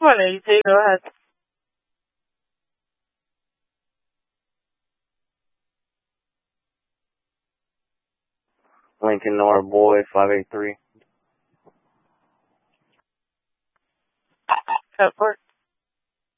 182. Go ahead. Lincoln Nora Boy 583. Code 4.